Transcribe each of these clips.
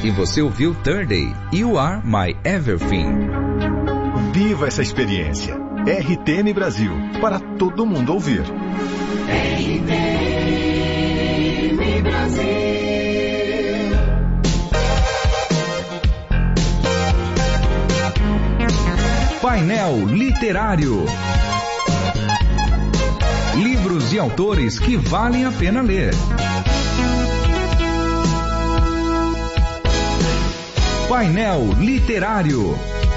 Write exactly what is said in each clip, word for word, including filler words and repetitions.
E você ouviu Thursday, You Are My Everything. Viva essa experiência. R T M Brasil, para todo mundo ouvir. R T M Brasil. Painel Literário. Livros de autores que valem a pena ler. Painel Literário.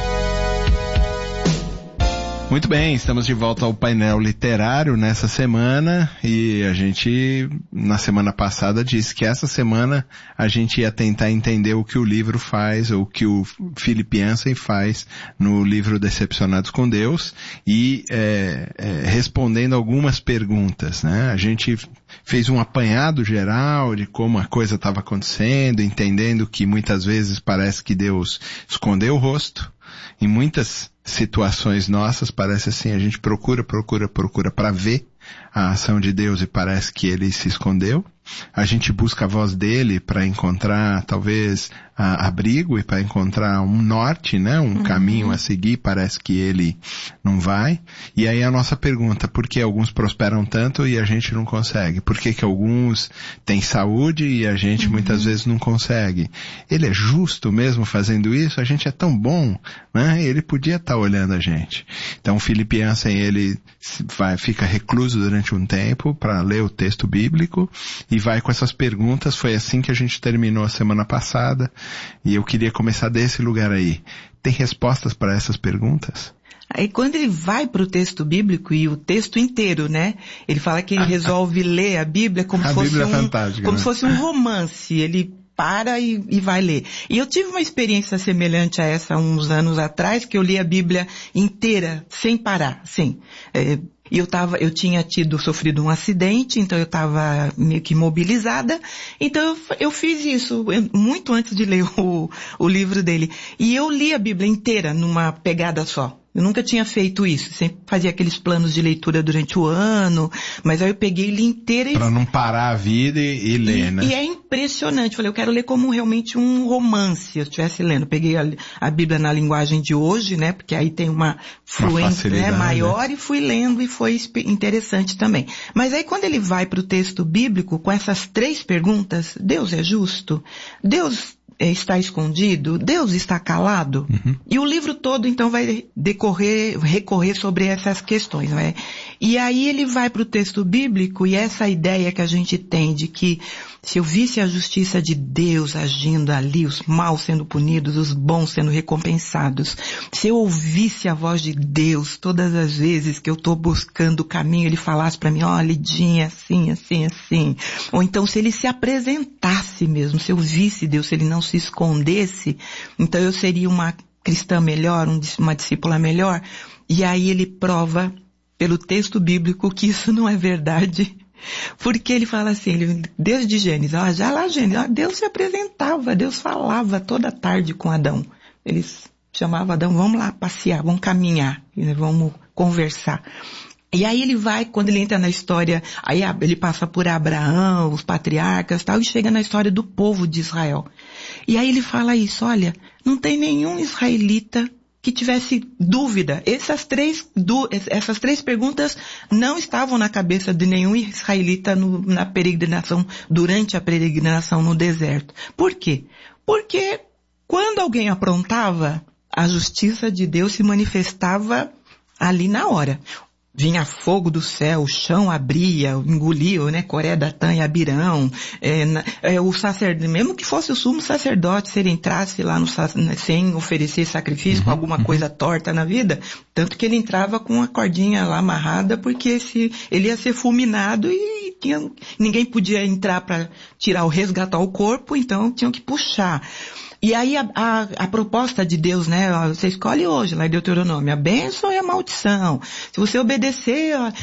Muito bem, estamos de volta ao painel literário nessa semana e a gente, na semana passada, disse que essa semana a gente ia tentar entender o que o livro faz, ou o que o Philip Yancey faz no livro Decepcionados com Deus e é, é, respondendo algumas perguntas, né? A gente fez um apanhado geral de como a coisa estava acontecendo, entendendo que muitas vezes parece que Deus escondeu o rosto. Em muitas situações nossas, parece assim, a gente procura, procura, procura para ver a ação de Deus e parece que ele se escondeu. A gente busca a voz dele para encontrar, talvez, a, abrigo e para encontrar um norte, né? Um uhum. caminho a seguir, parece que ele não vai. E aí a nossa pergunta, por que alguns prosperam tanto e a gente não consegue? Por que que alguns têm saúde e a gente uhum. muitas vezes não consegue? Ele é justo mesmo fazendo isso? A gente é tão bom, né? Ele podia estar olhando a gente. Então, Philip Yancey, ele vai, fica recluso durante um tempo para ler o texto bíblico e vai com essas perguntas. Foi assim que a gente terminou a semana passada e eu queria começar desse lugar aí. Tem respostas para essas perguntas? Aí quando ele vai para o texto bíblico e o texto inteiro, né? Ele fala que ele resolve ler a Bíblia como, se fosse, Bíblia um, como né? se fosse um romance. Ele para e, e vai ler. E eu tive uma experiência semelhante a essa uns anos atrás, que eu li a Bíblia inteira, sem parar, sim. É, E eu tava, eu tinha tido, sofrido um acidente, então eu estava meio que imobilizada. Então eu, eu fiz isso muito antes de ler o, o livro dele. E eu li a Bíblia inteira numa pegada só. Eu nunca tinha feito isso. Sempre fazia aqueles planos de leitura durante o ano, mas aí eu peguei ele inteira e... Pra não parar a vida e, e ler, e, né? E é impressionante. Falei, eu quero ler como realmente um romance, se eu estivesse lendo. Peguei a, a Bíblia na linguagem de hoje, né? Porque aí tem uma fluência, né, maior, e fui lendo e foi interessante também. Mas aí quando ele vai para o texto bíblico com essas três perguntas, Deus é justo? Deus está escondido? Deus está calado? Uhum. E o livro todo, então, vai decorrer, recorrer sobre essas questões, né? E aí ele vai para o texto bíblico e essa ideia que a gente tem de que se eu visse a justiça de Deus agindo ali, os maus sendo punidos, os bons sendo recompensados, se eu ouvisse a voz de Deus todas as vezes que eu estou buscando o caminho, ele falasse para mim, ó, oh, Lidinha, assim, assim, assim. Ou então se ele se apresentasse mesmo, se eu visse Deus, se ele não se escondesse, então eu seria uma cristã melhor, uma discípula melhor. E aí ele prova pelo texto bíblico que isso não é verdade. Porque ele fala assim, ele, desde Gênesis, ó, já lá Gênesis, ó, Deus se apresentava, Deus falava toda tarde com Adão. Eles chamavam Adão, vamos lá passear, vamos caminhar, vamos conversar. E aí ele vai, quando ele entra na história, aí ele passa por Abraão, os patriarcas e tal, e chega na história do povo de Israel. E aí ele fala isso, olha, não tem nenhum israelita que tivesse dúvida. Essas três, du, essas três perguntas não estavam na cabeça de nenhum israelita no, na peregrinação, durante a peregrinação no deserto. Por quê? Porque quando alguém aprontava, a justiça de Deus se manifestava ali na hora. Vinha fogo do céu, o chão abria, engolia, né, Coré, Datã e Abirão, é, é, o sacerdote, mesmo que fosse o sumo sacerdote, se ele entrasse lá no, sem oferecer sacrifício, uhum, com alguma uhum. coisa torta na vida, tanto que ele entrava com a cordinha lá amarrada, porque se, ele ia ser fulminado e tinha, ninguém podia entrar para tirar ou resgatar o corpo, então tinham que puxar. E aí a, a, a proposta de Deus, né, você escolhe hoje, lá em Deuteronômio, a bênção e a maldição. Se você obedecer, a, a,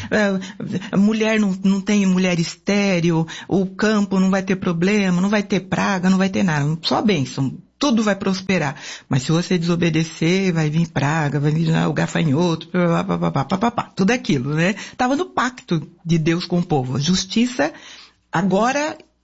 a mulher não, não tem mulher estéril, o campo não vai ter problema, não vai ter praga, não vai ter nada, só a bênção. Tudo vai prosperar. Mas se você desobedecer, vai vir praga, vai vir o gafanhoto, pá, pá, pá, pá, pá, pá, tudo aquilo, né? Tava no pacto de Deus com o povo. Justiça, agora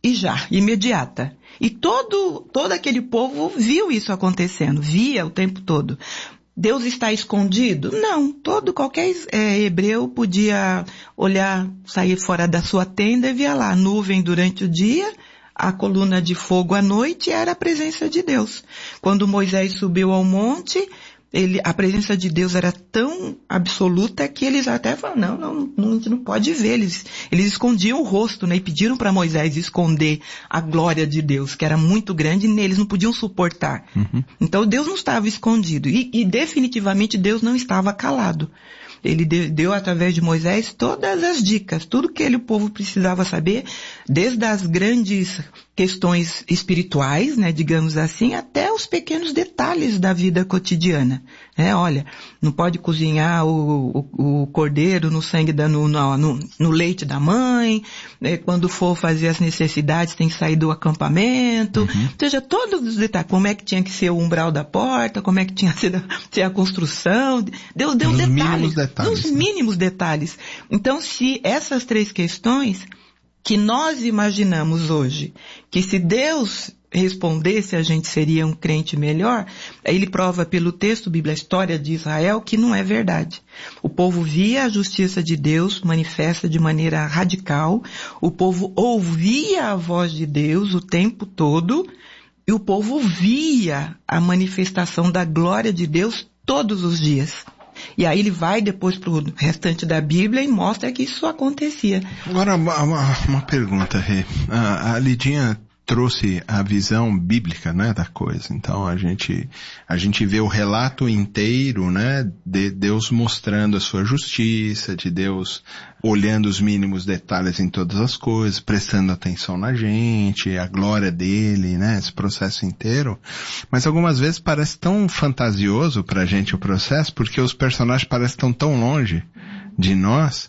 e já, imediata. E todo, todo aquele povo viu isso acontecendo, via o tempo todo. Deus está escondido? Não, todo, qualquer é, hebreu podia olhar, sair fora da sua tenda e via lá a nuvem durante o dia, a coluna de fogo à noite, era a presença de Deus. Quando Moisés subiu ao monte, ele, a presença de Deus era tão absoluta que eles até falaram, não, não, não, a gente não pode ver. Eles, eles escondiam o rosto, né, e pediram para Moisés esconder a glória de Deus, que era muito grande, e eles não podiam suportar. Uhum. Então Deus não estava escondido. E, e definitivamente Deus não estava calado. Ele deu através de Moisés todas as dicas, tudo que ele, o povo precisava saber, desde as grandes questões espirituais, né, digamos assim, até os pequenos detalhes da vida cotidiana. É, olha, não pode cozinhar o, o, o cordeiro no sangue da, no, no, no leite da mãe, né, quando for fazer as necessidades tem que sair do acampamento, uhum. Ou seja, todos os detalhes, como é que tinha que ser o umbral da porta, como é que tinha que ser a, ser a construção, deu, deu Nos detalhes, mínimos detalhes, nos né? mínimos detalhes. Então, se essas três questões que nós imaginamos hoje, que se Deus respondesse a gente seria um crente melhor, ele prova pelo texto, Bíblia, a história de Israel, que não é verdade. O povo via a justiça de Deus manifesta de maneira radical, o povo ouvia a voz de Deus o tempo todo, e o povo via a manifestação da glória de Deus todos os dias. E aí ele vai depois para o restante da Bíblia e mostra que isso acontecia. Agora, uma, uma pergunta, Rê. A, a Lidinha trouxe a visão bíblica, né, da coisa. Então a gente, a gente vê o relato inteiro, né, de Deus mostrando a sua justiça, de Deus olhando os mínimos detalhes em todas as coisas, prestando atenção na gente, a glória dele, né, esse processo inteiro. Mas algumas vezes parece tão fantasioso pra gente o processo, porque os personagens parecem tão tão longe de nós.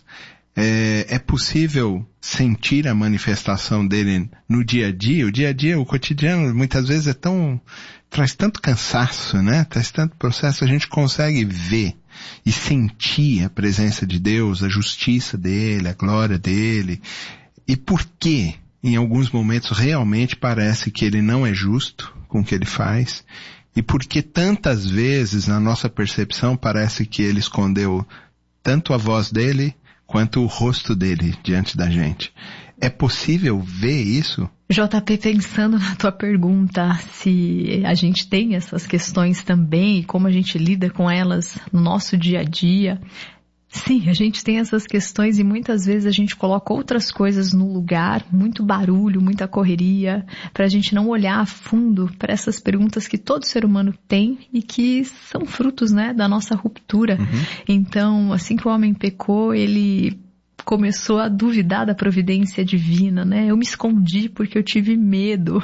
É, é possível sentir a manifestação dele no dia a dia? O dia a dia, o cotidiano, muitas vezes é tão, traz tanto cansaço, né? Traz tanto processo, a gente consegue ver e sentir a presença de Deus, a justiça dele, a glória dele. E por que, em alguns momentos, realmente parece que ele não é justo com o que ele faz? E por que tantas vezes, na nossa percepção, parece que ele escondeu tanto a voz dele quanto o rosto dele diante da gente? É possível ver isso? J P, pensando na tua pergunta, se a gente tem essas questões também, e como a gente lida com elas no nosso dia a dia, sim, a gente tem essas questões e muitas vezes a gente coloca outras coisas no lugar, muito barulho, muita correria, para a gente não olhar a fundo para essas perguntas que todo ser humano tem e que são frutos, né, da nossa ruptura. Uhum. Então, assim que o homem pecou, ele começou a duvidar da providência divina, né? Eu me escondi porque eu tive medo.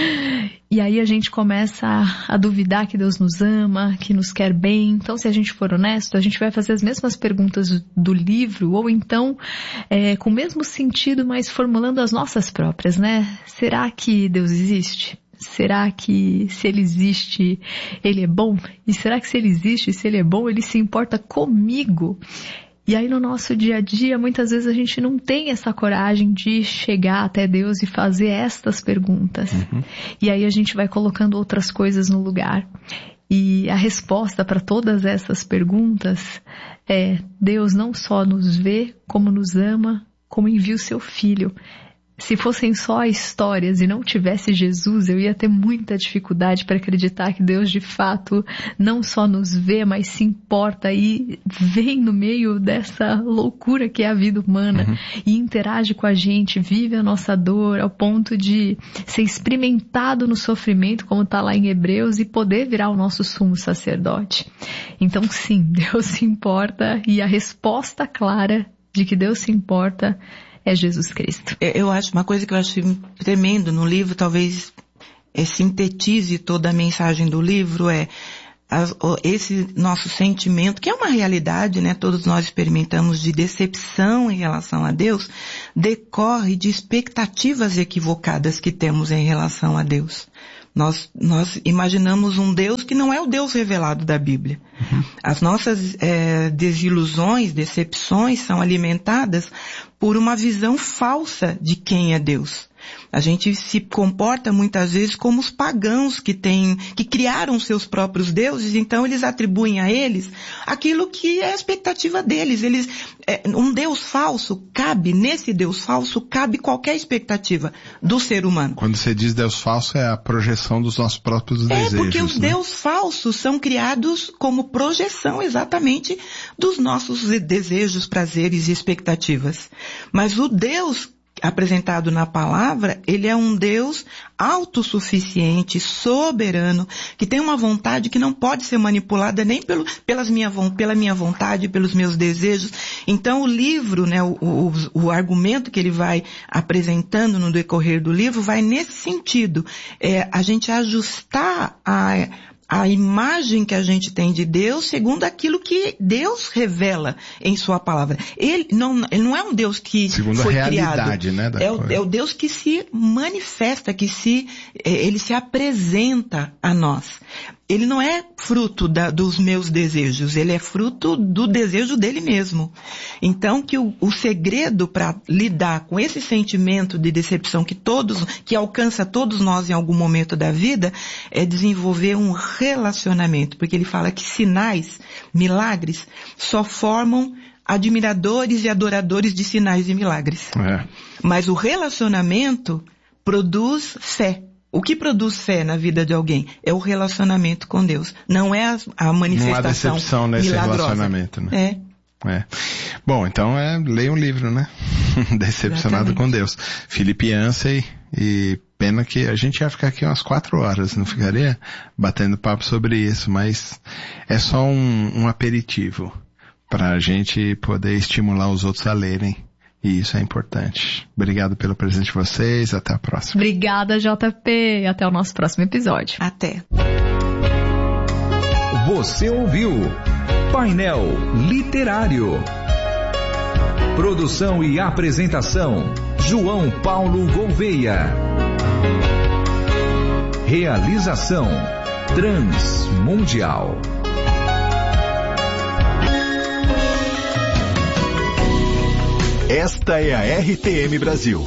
E aí a gente começa a, a duvidar que Deus nos ama, que nos quer bem. Então, se a gente for honesto, a gente vai fazer as mesmas perguntas do livro, ou então, é, com o mesmo sentido, mas formulando as nossas próprias, né? Será que Deus existe? Será que se ele existe, ele é bom? E será que se ele existe, se ele é bom, ele se importa comigo? E aí no nosso dia a dia, muitas vezes a gente não tem essa coragem de chegar até Deus e fazer estas perguntas. Uhum. E aí a gente vai colocando outras coisas no lugar. E a resposta para todas essas perguntas é: Deus não só nos vê, como nos ama, como envia o seu Filho. Se fossem só histórias e não tivesse Jesus, eu ia ter muita dificuldade para acreditar que Deus de fato não só nos vê, mas se importa e vem no meio dessa loucura que é a vida humana, uhum, e interage com a gente, vive a nossa dor ao ponto de ser experimentado no sofrimento, como está lá em Hebreus, e poder virar o nosso sumo sacerdote. Então sim, Deus se importa, e a resposta clara de que Deus se importa é Jesus Cristo. Eu acho, uma coisa que eu acho tremendo no livro, talvez é, sintetize toda a mensagem do livro, é a, esse nosso sentimento, que é uma realidade, né? Todos nós experimentamos, de decepção em relação a Deus, decorre de expectativas equivocadas que temos em relação a Deus. Nós, nós imaginamos um Deus que não é o Deus revelado da Bíblia. Uhum. As nossas é, desilusões, decepções são alimentadas por uma visão falsa de quem é Deus. A gente se comporta muitas vezes como os pagãos que têm, que criaram seus próprios deuses, então eles atribuem a eles aquilo que é a expectativa deles. Eles, é, um Deus falso cabe, nesse Deus falso cabe qualquer expectativa do ser humano. Quando você diz Deus falso, é a projeção dos nossos próprios é, desejos. É, porque os né? Deus falsos são criados como projeção exatamente dos nossos desejos, prazeres e expectativas. Mas o Deus apresentado na palavra, ele é um Deus autossuficiente, soberano, que tem uma vontade que não pode ser manipulada nem pelo, pelas minha, pela minha vontade, pelos meus desejos. Então o livro, né, o, o, o argumento que ele vai apresentando no decorrer do livro vai nesse sentido. É, a gente ajustar a a imagem que a gente tem de Deus segundo aquilo que Deus revela em sua palavra. Ele não, ele não é um Deus que segundo foi a realidade, criado. Né, da é, o, é o Deus que se manifesta, que se, ele se apresenta a nós. Ele não é fruto da, dos meus desejos, ele é fruto do desejo dele mesmo. Então que o, o segredo para lidar com esse sentimento de decepção que todos, que alcança todos nós em algum momento da vida, é desenvolver um relacionamento, porque ele fala que sinais, milagres, só formam admiradores e adoradores de sinais e milagres. É. Mas o relacionamento produz fé. O que produz fé na vida de alguém é o relacionamento com Deus. Não é a, a manifestação não há decepção nesse milagrosa. Relacionamento, né? É. É. Bom, então é, leia um livro, né? Decepcionado Exatamente. Com Deus. Philip Yancey, e pena que a gente ia ficar aqui umas quatro horas, não ficaria batendo papo sobre isso, mas é só um, um aperitivo para a gente poder estimular os outros a lerem. E isso é importante. Obrigado pelo presente de vocês. Até a próxima. Obrigada, J P. Até o nosso próximo episódio. Até. Você ouviu Painel Literário. Produção e apresentação, João Paulo Gouveia. Realização, Transmundial. Esta é a R T M Brasil.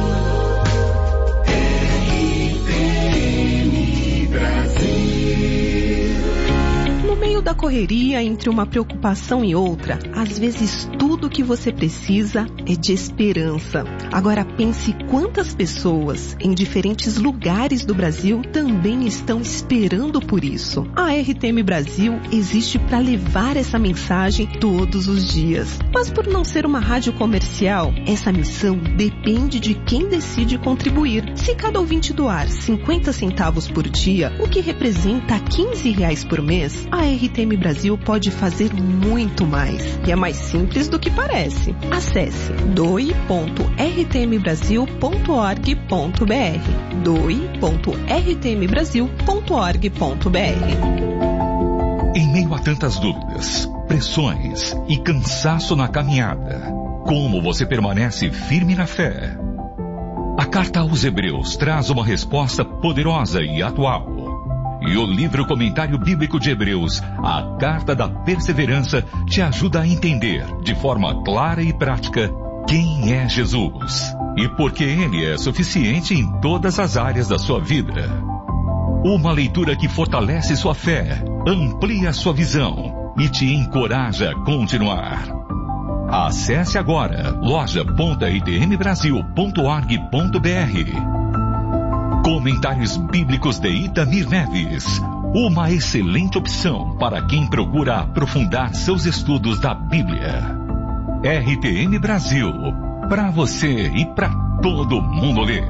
R T M Brasil. No meio da correria, entre uma preocupação e outra, às vezes tudo que você precisa é de esperança. Agora pense quantas pessoas em diferentes lugares do Brasil também estão esperando por isso. A R T M Brasil existe para levar essa mensagem todos os dias. Mas por não ser uma rádio comercial, essa missão depende de quem decide contribuir. Se cada ouvinte doar cinquenta centavos por dia, o que representa quinze reais por mês, a R T M Brasil pode fazer muito mais. E é mais simples do que parece. Acesse doe ponto r t m brasil ponto org ponto b r doe ponto r t m brasil ponto org ponto b r. Em meio a tantas dúvidas, pressões e cansaço na caminhada, como você permanece firme na fé? A carta aos Hebreus traz uma resposta poderosa e atual. E o livro Comentário Bíblico de Hebreus, a Carta da Perseverança, te ajuda a entender, de forma clara e prática, quem é Jesus e por que Ele é suficiente em todas as áreas da sua vida. Uma leitura que fortalece sua fé, amplia sua visão e te encoraja a continuar. Acesse agora loja ponto r t m brasil ponto org ponto b r. Comentários Bíblicos de Itamir Neves. Uma excelente opção para quem procura aprofundar seus estudos da Bíblia. R T M Brasil. Para você e para todo mundo ler.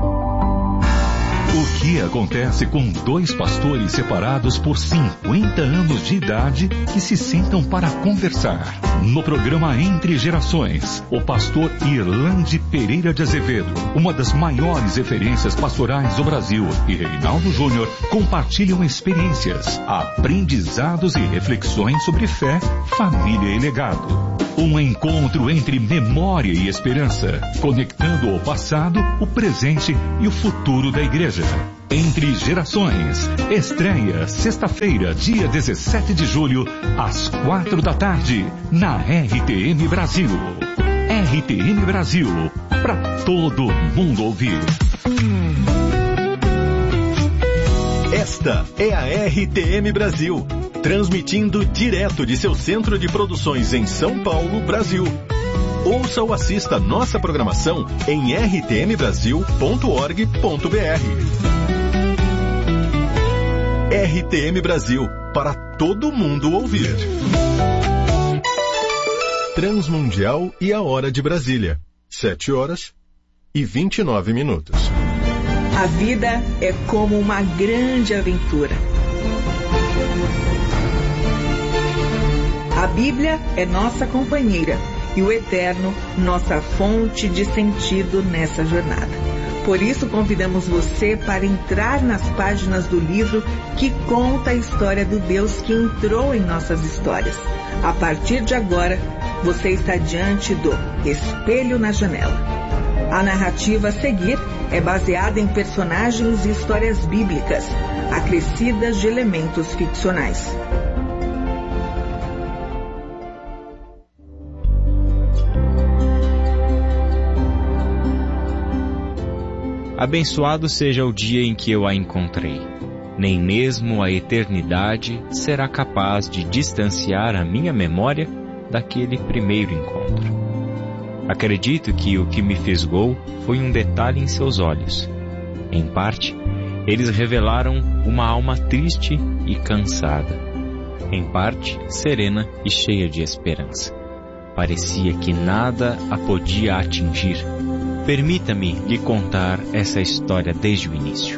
O que acontece com dois pastores separados por cinquenta anos de idade que se sentam para conversar? No programa Entre Gerações, o pastor Irlande Pereira de Azevedo, uma das maiores referências pastorais do Brasil, e Reinaldo Júnior compartilham experiências, aprendizados e reflexões sobre fé, família e legado. Um encontro entre memória e esperança, conectando o passado, o presente e o futuro da igreja. Entre Gerações, estreia sexta-feira, dia dezessete de julho, às quatro da tarde, na R T M Brasil. R T M Brasil, para todo mundo ouvir. Esta é a R T M Brasil, transmitindo direto de seu centro de produções em São Paulo, Brasil. Ouça ou assista nossa programação em r t m brasil ponto org ponto b r. R T M Brasil, para todo mundo ouvir. Transmundial e a hora de Brasília, sete horas e vinte e nove minutos. A vida é como uma grande aventura. A Bíblia é nossa companheira e o Eterno, nossa fonte de sentido nessa jornada. Por isso, convidamos você para entrar nas páginas do livro que conta a história do Deus que entrou em nossas histórias. A partir de agora, você está diante do Espelho na Janela. A narrativa a seguir é baseada em personagens e histórias bíblicas, acrescidas de elementos ficcionais. Abençoado seja o dia em que eu a encontrei. Nem mesmo a eternidade será capaz de distanciar a minha memória daquele primeiro encontro. Acredito que o que me fisgou foi um detalhe em seus olhos. Em parte, eles revelaram uma alma triste e cansada. Em parte, serena e cheia de esperança. Parecia que nada a podia atingir. Permita-me lhe contar essa história desde o início.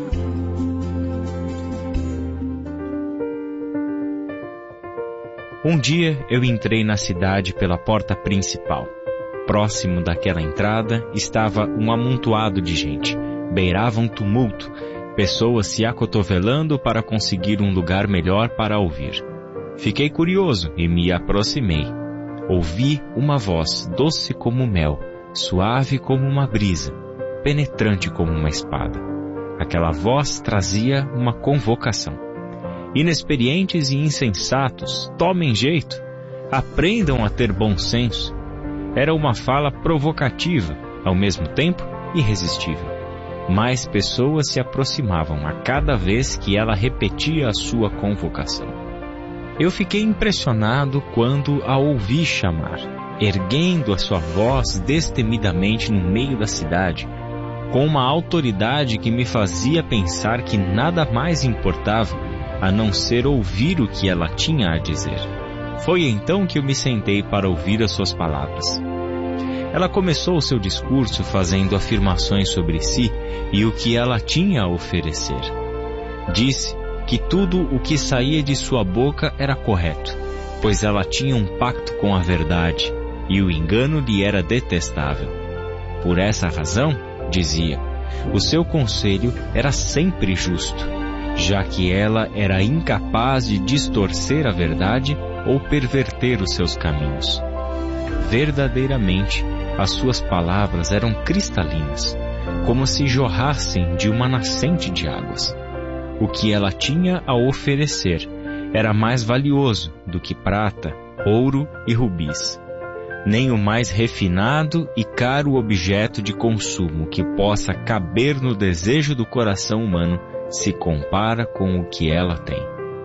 Um dia eu entrei na cidade pela porta principal. Próximo daquela entrada estava um amontoado de gente. Beirava um tumulto, pessoas se acotovelando para conseguir um lugar melhor para ouvir. Fiquei curioso e me aproximei. Ouvi uma voz doce como mel, suave como uma brisa, penetrante como uma espada. Aquela voz trazia uma convocação. Inexperientes e insensatos, tomem jeito, aprendam a ter bom senso. Era uma fala provocativa, ao mesmo tempo irresistível. Mais pessoas se aproximavam a cada vez que ela repetia a sua convocação. Eu fiquei impressionado quando a ouvi chamar, erguendo a sua voz destemidamente no meio da cidade, com uma autoridade que me fazia pensar que nada mais importava a não ser ouvir o que ela tinha a dizer. Foi então que eu me sentei para ouvir as suas palavras. Ela começou o seu discurso fazendo afirmações sobre si e o que ela tinha a oferecer. Disse que tudo o que saía de sua boca era correto, pois ela tinha um pacto com a verdade e o engano lhe era detestável. Por essa razão, dizia, o seu conselho era sempre justo, já que ela era incapaz de distorcer a verdade ou perverter os seus caminhos. Verdadeiramente, as suas palavras eram cristalinas, como se jorrassem de uma nascente de águas. O que ela tinha a oferecer era mais valioso do que prata, ouro e rubis. Nem o mais refinado e caro objeto de consumo que possa caber no desejo do coração humano se compara com o que ela tem.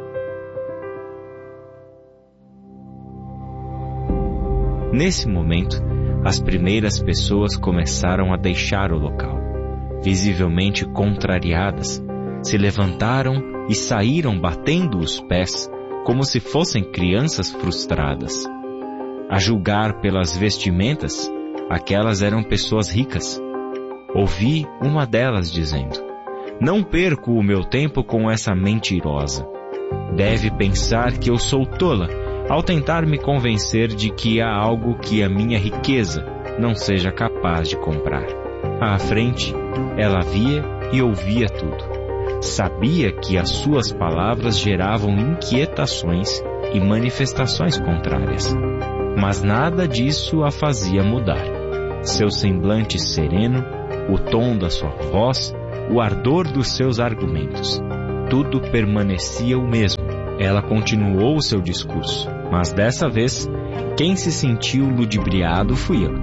Nesse momento, as primeiras pessoas começaram a deixar o local. Visivelmente contrariadas, se levantaram e saíram batendo os pés, como se fossem crianças frustradas. A julgar pelas vestimentas, aquelas eram pessoas ricas. Ouvi uma delas dizendo: não perco o meu tempo com essa mentirosa. Deve pensar que eu sou tola ao tentar me convencer de que há algo que a minha riqueza não seja capaz de comprar. À frente, ela via e ouvia tudo. Sabia que as suas palavras geravam inquietações e manifestações contrárias. Mas nada disso a fazia mudar. Seu semblante sereno, o tom da sua voz, o ardor dos seus argumentos, tudo permanecia o mesmo. Ela continuou o seu discurso, mas dessa vez, quem se sentiu ludibriado fui eu.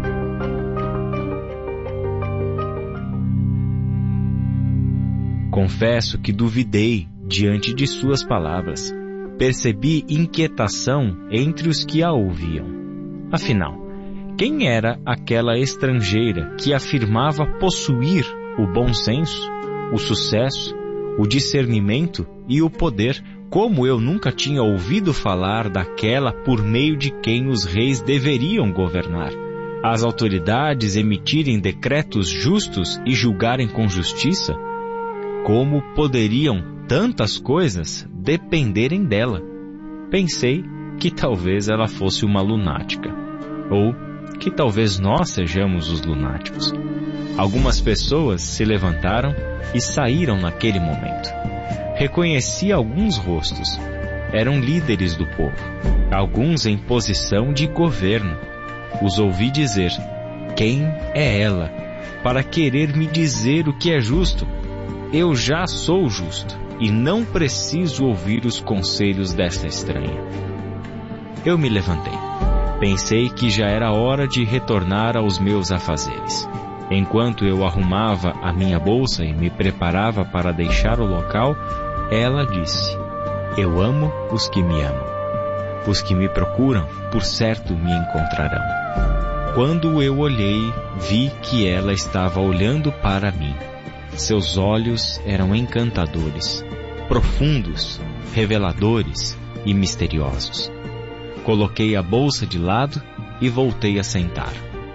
Confesso que duvidei diante de suas palavras. Percebi inquietação entre os que a ouviam. Afinal, quem era aquela estrangeira que afirmava possuir o bom senso, o sucesso, o discernimento e o poder, como eu nunca tinha ouvido falar daquela por meio de quem os reis deveriam governar? As autoridades emitirem decretos justos e julgarem com justiça? Como poderiam tantas coisas dependerem dela? Pensei que talvez ela fosse uma lunática, ou que talvez nós sejamos os lunáticos. Algumas pessoas se levantaram e saíram naquele momento. Reconheci alguns rostos. Eram líderes do povo, alguns em posição de governo. Os ouvi dizer: quem é ela para querer me dizer o que é justo? Eu já sou justo e não preciso ouvir os conselhos desta estranha. Eu me levantei. Pensei que já era hora de retornar aos meus afazeres. Enquanto eu arrumava a minha bolsa e me preparava para deixar o local, ela disse: eu amo os que me amam. Os que me procuram, por certo, me encontrarão. Quando eu olhei, vi que ela estava olhando para mim. Seus olhos eram encantadores, profundos, reveladores e misteriosos. Coloquei a bolsa de lado e voltei a sentar.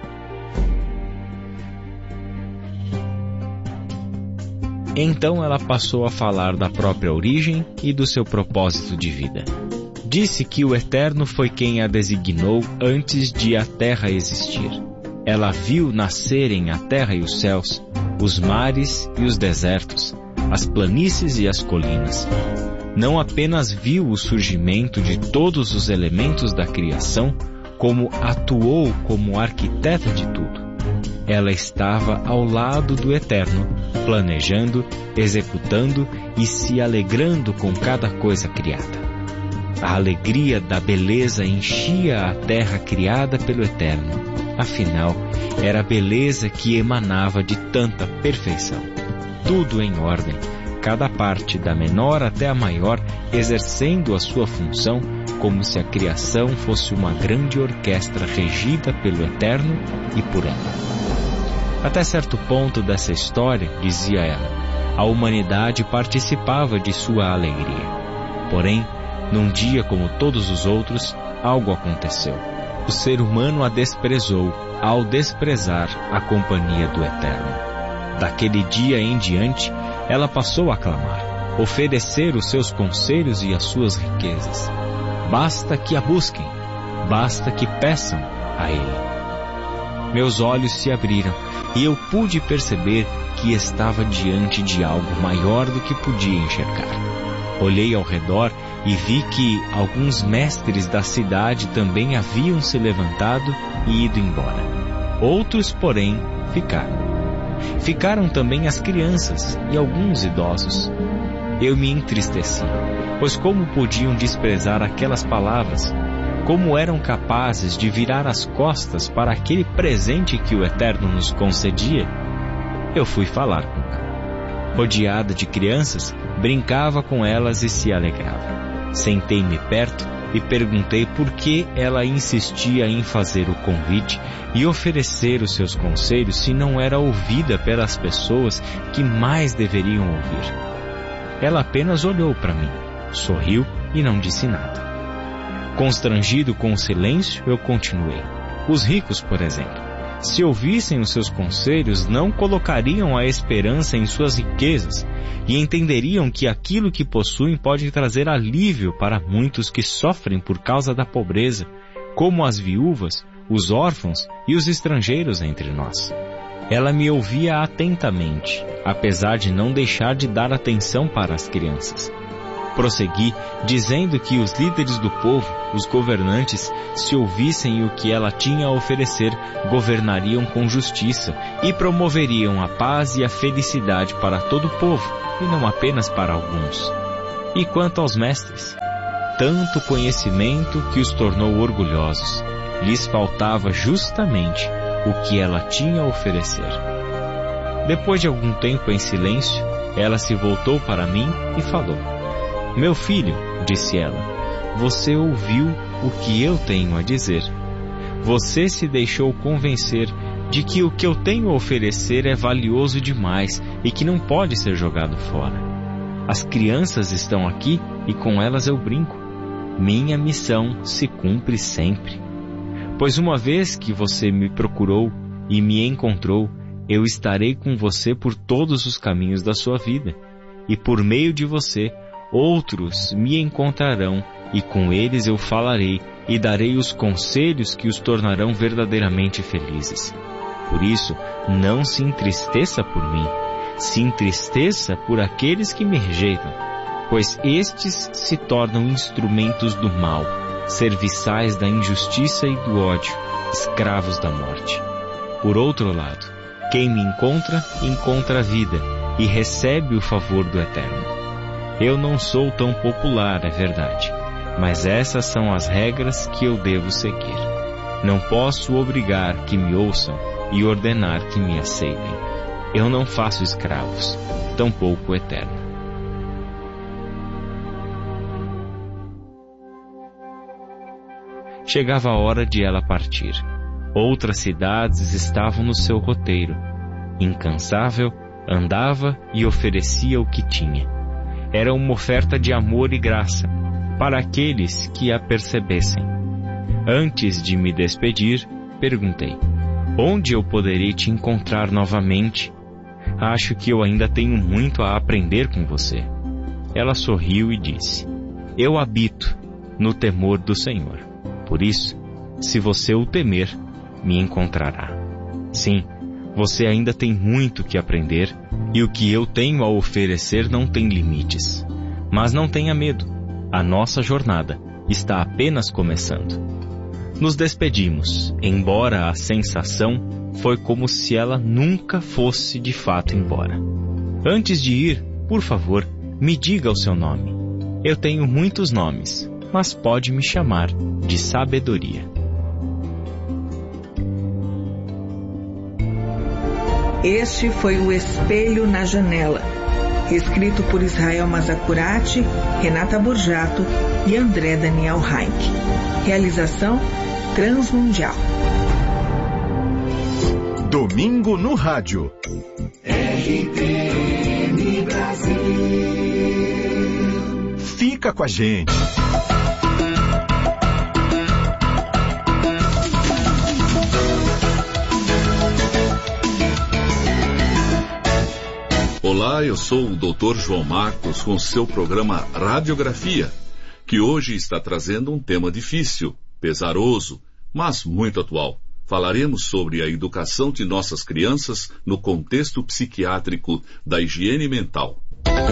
Então ela passou a falar da própria origem e do seu propósito de vida. Disse que o Eterno foi quem a designou antes de a terra existir. Ela viu nascerem a terra e os céus, os mares e os desertos, as planícies e as colinas. Não apenas viu o surgimento de todos os elementos da criação, como atuou como arquiteta de tudo. Ela estava ao lado do Eterno, planejando, executando e se alegrando com cada coisa criada. A alegria da beleza enchia a terra criada pelo Eterno. Afinal, era a beleza que emanava de tanta perfeição. Tudo em ordem, cada parte, da menor até a maior, exercendo a sua função, como se a criação fosse uma grande orquestra regida pelo Eterno e por ela. Até certo ponto dessa história, dizia ela, a humanidade participava de sua alegria. Porém, num dia como todos os outros, algo aconteceu. O ser humano a desprezou ao desprezar a companhia do Eterno. Daquele dia em diante, ela passou a clamar, oferecer os seus conselhos e as suas riquezas. Basta que a busquem, basta que peçam a Ele. Meus olhos se abriram e eu pude perceber que estava diante de algo maior do que podia enxergar. Olhei ao redor e vi que alguns mestres da cidade também haviam se levantado e ido embora. Outros, porém, ficaram. Ficaram também as crianças e alguns idosos. Eu me entristeci, pois como podiam desprezar aquelas palavras? Como eram capazes de virar as costas para aquele presente que o Eterno nos concedia? Eu fui falar com ela. Rodeada de crianças, brincava com elas e se alegrava. Sentei-me perto e perguntei por que ela insistia em fazer o convite e oferecer os seus conselhos se não era ouvida pelas pessoas que mais deveriam ouvir. Ela apenas olhou para mim, sorriu e não disse nada. Constrangido com o silêncio, eu continuei. Os ricos, por exemplo, se ouvissem os seus conselhos, não colocariam a esperança em suas riquezas e entenderiam que aquilo que possuem pode trazer alívio para muitos que sofrem por causa da pobreza, como as viúvas, os órfãos e os estrangeiros entre nós. Ela me ouvia atentamente, apesar de não deixar de dar atenção para as crianças. Prossegui, dizendo que os líderes do povo, os governantes, se ouvissem o que ela tinha a oferecer, governariam com justiça e promoveriam a paz e a felicidade para todo o povo, e não apenas para alguns. E quanto aos mestres? Tanto conhecimento que os tornou orgulhosos. Lhes faltava justamente o que ela tinha a oferecer. Depois de algum tempo em silêncio, ela se voltou para mim e falou. Meu filho, disse ela, você ouviu o que eu tenho a dizer. Você se deixou convencer de que o que eu tenho a oferecer é valioso demais e que não pode ser jogado fora. As crianças estão aqui e com elas eu brinco. Minha missão se cumpre sempre. Pois uma vez que você me procurou e me encontrou, eu estarei com você por todos os caminhos da sua vida. E por meio de você, outros me encontrarão e com eles eu falarei e darei os conselhos que os tornarão verdadeiramente felizes. Por isso, não se entristeça por mim, se entristeça por aqueles que me rejeitam, pois estes se tornam instrumentos do mal, serviçais da injustiça e do ódio, escravos da morte. Por outro lado, quem me encontra, encontra a vida e recebe o favor do Eterno. Eu não sou tão popular, é verdade, mas essas são as regras que eu devo seguir. Não posso obrigar que me ouçam e ordenar que me aceitem. Eu não faço escravos, tampouco o Eterno. Chegava a hora de ela partir. Outras cidades estavam no seu roteiro. Incansável, andava e oferecia o que tinha. Era uma oferta de amor e graça para aqueles que a percebessem. Antes de me despedir, perguntei: onde eu poderei te encontrar novamente? Acho que eu ainda tenho muito a aprender com você. Ela sorriu e disse: eu habito no temor do Senhor. Por isso, se você o temer, me encontrará. Sim, você ainda tem muito que aprender e o que eu tenho a oferecer não tem limites. Mas não tenha medo, a nossa jornada está apenas começando. Nos despedimos, embora a sensação foi como se ela nunca fosse de fato embora. Antes de ir, por favor, me diga o seu nome. Eu tenho muitos nomes, mas pode me chamar de Sabedoria. Este foi o Espelho na Janela, escrito por Israel Mazacurati, Renata Borjato e André Daniel Heinck. Realização Transmundial. Domingo no Rádio. R T M Brasil. Fica com a gente. Olá, eu sou o doutor João Marcos com seu programa Radiografia, que hoje está trazendo um tema difícil, pesaroso, mas muito atual. Falaremos sobre a educação de nossas crianças no contexto psiquiátrico da higiene mental.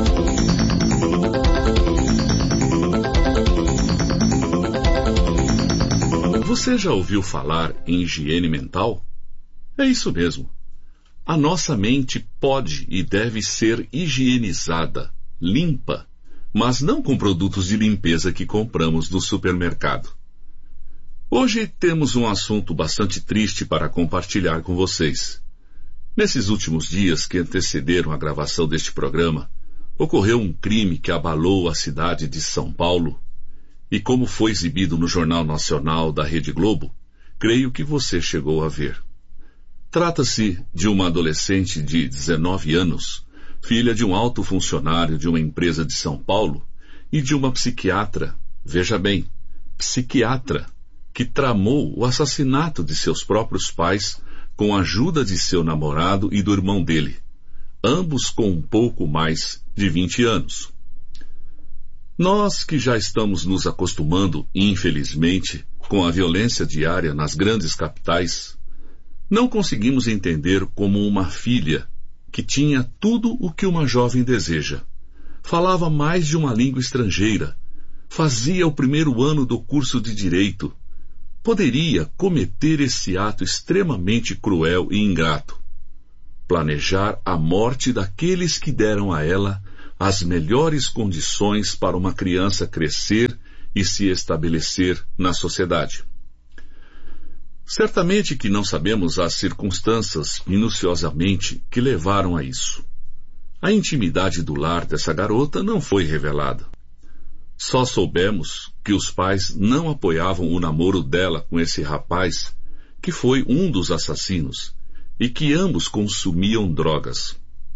Você já ouviu falar em higiene mental? É isso mesmo. A nossa mente pode e deve ser higienizada, limpa, mas não com produtos de limpeza que compramos no supermercado. Hoje temos um assunto bastante triste para compartilhar com vocês. Nesses últimos dias que antecederam a gravação deste programa, ocorreu um crime que abalou a cidade de São Paulo. E como foi exibido no Jornal Nacional da Rede Globo, creio que você chegou a ver. Trata-se de uma adolescente de dezenove anos, filha de um alto funcionário de uma empresa de São Paulo e de uma psiquiatra, veja bem, psiquiatra, que tramou o assassinato de seus próprios pais com a ajuda de seu namorado e do irmão dele, ambos com um pouco mais de vinte anos. Nós que já estamos nos acostumando, infelizmente, com a violência diária nas grandes capitais, não conseguimos entender como uma filha que tinha tudo o que uma jovem deseja. Falava mais de uma língua estrangeira, fazia o primeiro ano do curso de Direito, poderia cometer esse ato extremamente cruel e ingrato. Planejar a morte daqueles que deram a ela as melhores condições para uma criança crescer e se estabelecer na sociedade. Certamente que não sabemos as circunstâncias minuciosamente que levaram a isso. A intimidade do lar dessa garota não foi revelada. Só soubemos que os pais não apoiavam o namoro dela com esse rapaz, que foi um dos assassinos, e que ambos consumiam drogas.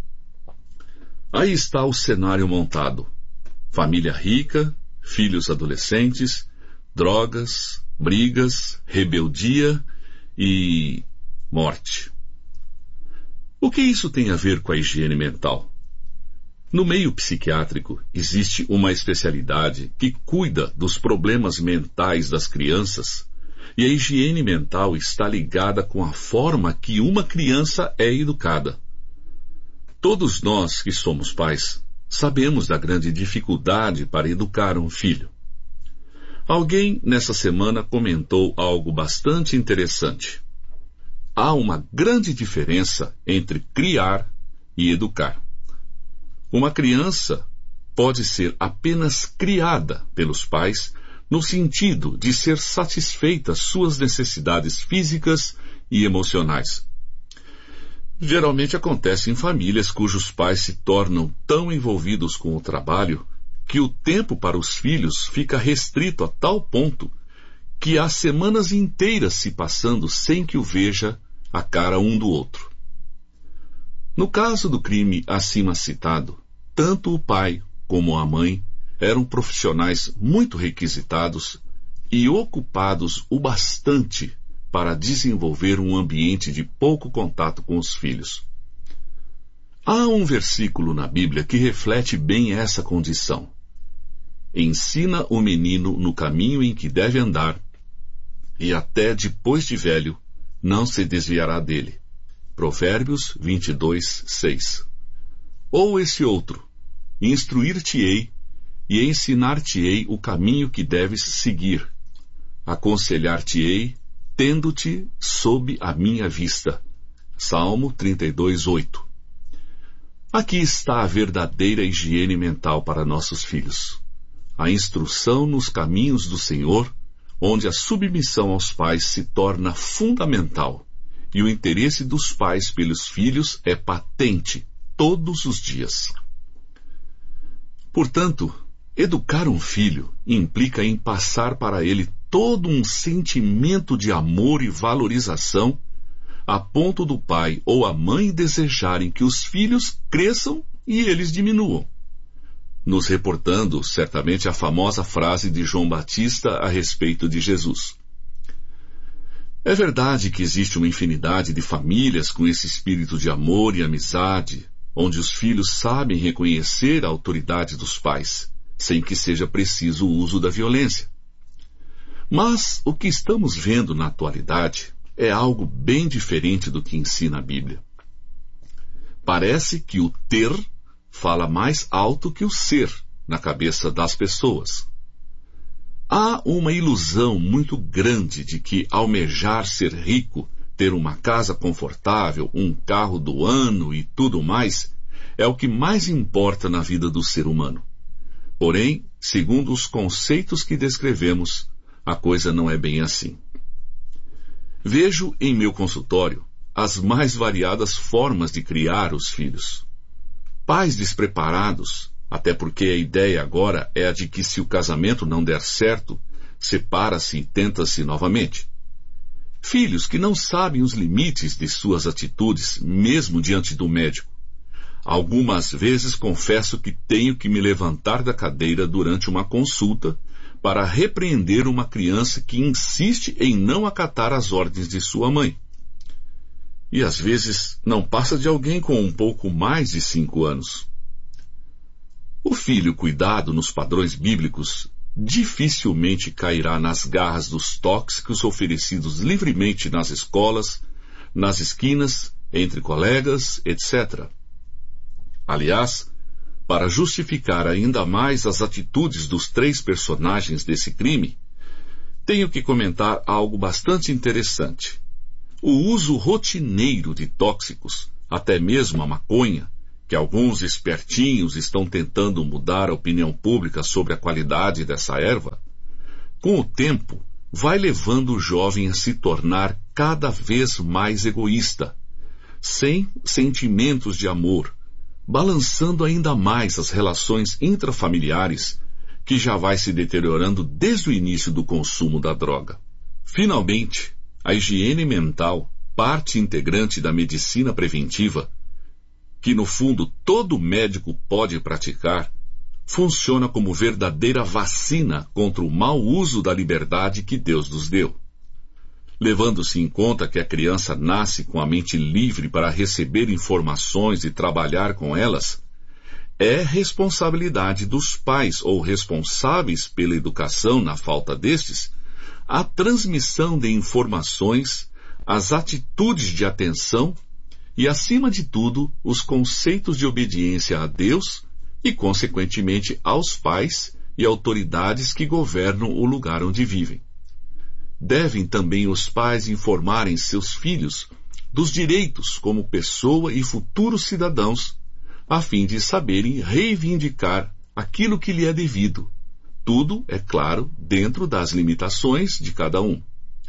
Aí está o cenário montado. Família rica, filhos adolescentes, drogas, brigas, rebeldia e morte. O que isso tem a ver com a higiene mental? No meio psiquiátrico, existe uma especialidade que cuida dos problemas mentais das crianças, e a higiene mental está ligada com a forma que uma criança é educada. Todos nós que somos pais sabemos da grande dificuldade para educar um filho. Alguém nessa semana comentou algo bastante interessante. Há uma grande diferença entre criar e educar. Uma criança pode ser apenas criada pelos pais no sentido de ser satisfeitas suas necessidades físicas e emocionais. Geralmente acontece em famílias cujos pais se tornam tão envolvidos com o trabalho que o tempo para os filhos fica restrito a tal ponto que há semanas inteiras se passando sem que o veja a cara um do outro. No caso do crime acima citado, tanto o pai como a mãe eram profissionais muito requisitados e ocupados o bastante para desenvolver um ambiente de pouco contato com os filhos. Há um versículo na Bíblia que reflete bem essa condição. Ensina o menino no caminho em que deve andar, e até depois de velho não se desviará dele. Provérbios vinte e dois, seis. Ou esse outro, instruir-te-ei e ensinar-te-ei o caminho que deves seguir. Aconselhar-te-ei, tendo-te sob a minha vista. Salmo trinta e dois, oito. Aqui está a verdadeira higiene mental para nossos filhos. A instrução nos caminhos do Senhor, onde a submissão aos pais se torna fundamental e o interesse dos pais pelos filhos é patente todos os dias. Portanto, educar um filho implica em passar para ele todo um sentimento de amor e valorização, a ponto do pai ou a mãe desejarem que os filhos cresçam e eles diminuam. Nos reportando, certamente, a famosa frase de João Batista a respeito de Jesus. É verdade que existe uma infinidade de famílias com esse espírito de amor e amizade, onde os filhos sabem reconhecer a autoridade dos pais, sem que seja preciso o uso da violência. Mas o que estamos vendo na atualidade é algo bem diferente do que ensina a Bíblia. Parece que o ter fala mais alto que o ser na cabeça das pessoas. Há uma ilusão muito grande de que almejar ser rico, ter uma casa confortável, um carro do ano e tudo mais, é o que mais importa na vida do ser humano. Porém, segundo os conceitos que descrevemos, a coisa não é bem assim. Vejo em meu consultório as mais variadas formas de criar os filhos. Pais despreparados, até porque a ideia agora é a de que se o casamento não der certo, separa-se e tenta-se novamente. Filhos que não sabem os limites de suas atitudes, mesmo diante do médico. Algumas vezes confesso que tenho que me levantar da cadeira durante uma consulta para repreender uma criança que insiste em não acatar as ordens de sua mãe. E às vezes não passa de alguém com um pouco mais de cinco anos. O filho cuidado nos padrões bíblicos dificilmente cairá nas garras dos tóxicos oferecidos livremente nas escolas, nas esquinas, entre colegas, etcétera. Aliás, para justificar ainda mais as atitudes dos três personagens desse crime, tenho que comentar algo bastante interessante. O uso rotineiro de tóxicos, até mesmo a maconha, que alguns espertinhos estão tentando mudar a opinião pública sobre a qualidade dessa erva, com o tempo vai levando o jovem a se tornar cada vez mais egoísta, sem sentimentos de amor, balançando ainda mais as relações intrafamiliares que já vai se deteriorando desde o início do consumo da droga. Finalmente, a higiene mental, parte integrante da medicina preventiva, que no fundo todo médico pode praticar, funciona como verdadeira vacina contra o mau uso da liberdade que Deus nos deu. Levando-se em conta que a criança nasce com a mente livre para receber informações e trabalhar com elas, é responsabilidade dos pais ou responsáveis pela educação na falta destes, a transmissão de informações, as atitudes de atenção e, acima de tudo, os conceitos de obediência a Deus e, consequentemente, aos pais e autoridades que governam o lugar onde vivem. Devem também os pais informarem seus filhos dos direitos como pessoa e futuros cidadãos, a fim de saberem reivindicar aquilo que lhe é devido. Tudo, é claro, dentro das limitações de cada um.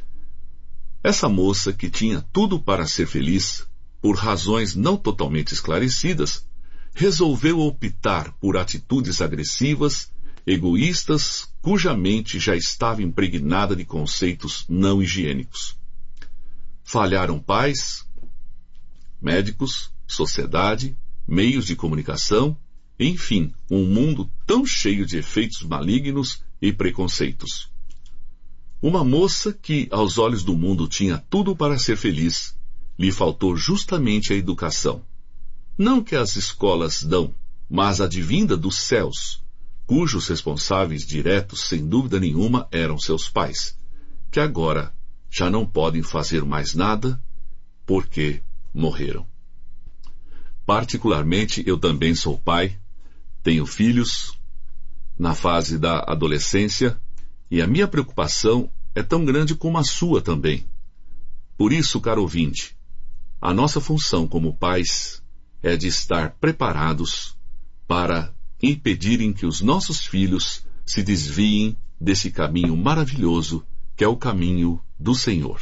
Essa moça, que tinha tudo para ser feliz, por razões não totalmente esclarecidas, resolveu optar por atitudes agressivas, egoístas, cuja mente já estava impregnada de conceitos não higiênicos. Falharam pais, médicos, sociedade, meios de comunicação, enfim, um mundo tão cheio de efeitos malignos e preconceitos. Uma moça que, aos olhos do mundo, tinha tudo para ser feliz, lhe faltou justamente a educação. Não que as escolas dão, mas a divinda dos céus, cujos responsáveis diretos, sem dúvida nenhuma, eram seus pais, que agora já não podem fazer mais nada porque morreram. Particularmente, eu também sou pai, tenho filhos na fase da adolescência e a minha preocupação é tão grande como a sua também. Por isso, caro ouvinte, a nossa função como pais é de estar preparados para impedirem que os nossos filhos se desviem desse caminho maravilhoso que é o caminho do Senhor.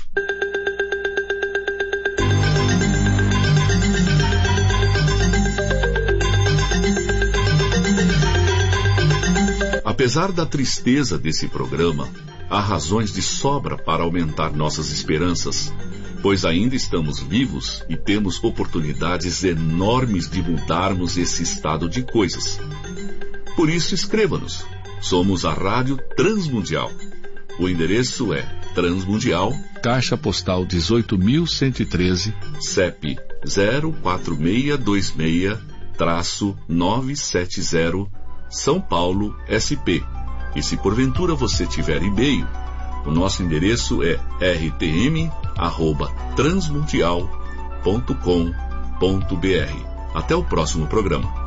Apesar da tristeza desse programa, há razões de sobra para aumentar nossas esperanças, pois ainda estamos vivos e temos oportunidades enormes de mudarmos esse estado de coisas. Por isso, escreva-nos. Somos a Rádio Transmundial. O endereço é Transmundial, Caixa Postal dezoito mil cento e treze, C E P zero quatro seis dois seis nove sete zero, São Paulo, S P. E se porventura você tiver e-mail, o nosso endereço é r t m arroba transmundial ponto com ponto b r. Até o próximo programa.